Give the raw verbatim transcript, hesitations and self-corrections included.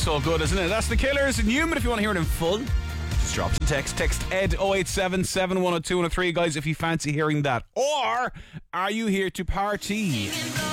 so good, isn't it? That's The Killers and Human. If you want to hear it in full, just drop some text. Text Ed oh eight seven, seven one oh two one oh three, guys, if you fancy hearing that. Or are you here to party?